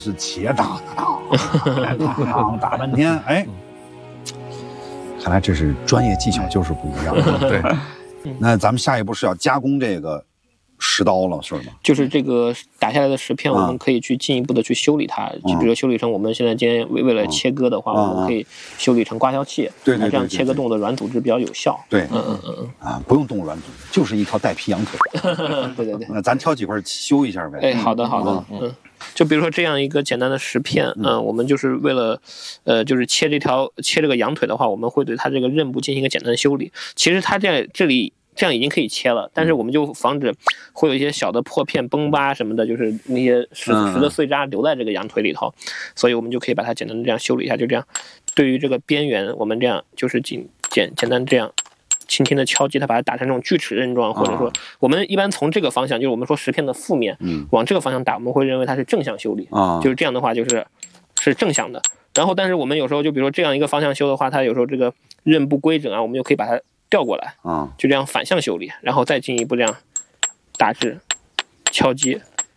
是茄打打半天，哎，看来这是专业技巧就是不一样。对，那咱们下一步是要加工这个石刀了，是吗？ 就是这个打下来的石片，我们可以去进一步的去修理它，就比如修理成我们现在今天为了切割的话，我们可以修理成刮削器， 对， 这样切割动物的软组织比较有效。 对，不用动软组织，就是一条带皮羊腿。 对。 那咱挑几块修一下呗。 哎，好的，就比如说这样一个简单的石片，我们就是为了，就是切这个羊腿的话，我们会对它这个刃部进行一个简单的修理。其实它这里这样已经可以切了，但是我们就防止会有一些小的破片、崩疤什么的，就是那些石的碎渣留在这个羊腿里头，所以我们就可以把它简单的这样修理一下，就这样。对于这个边缘，我们这样就是简单这样。轻轻的敲击它，把它打成这种锯齿刃状，或者说我们一般从这个方向，就是我们说石片的负面，往这个方向打，我们会认为它是正向修理，就是这样的话是正向的。然后，但是我们有时候就比如说这样一个方向修的话，它有时候这个刃不规整啊，我们就可以把它调过来，就这样反向修理，然后再进一步这样打制、敲击，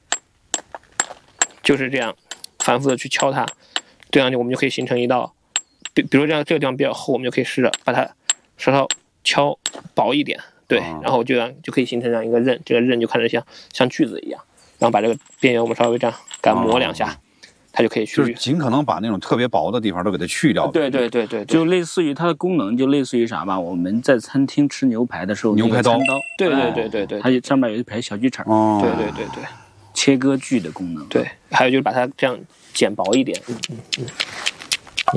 就是这样反复的去敲它，这样我们就可以形成一道，比如这样这个地方比较厚，我们就可以试着把它稍稍敲薄一点，对，然后就可以形成这样一个刃，这个刃就看着像锯子一样，然后把这个边缘我们稍微这样给它磨两下，它就可以去， 就是尽可能把那种特别薄的地方都给它去掉。 对， 就类似于它的功能，就类似于啥吧？我们在餐厅吃牛排的时候， 牛排刀， 对， 它上面有一排小锯齿， 对， 切割锯的功能。 对，还有就是把它这样剪薄一点，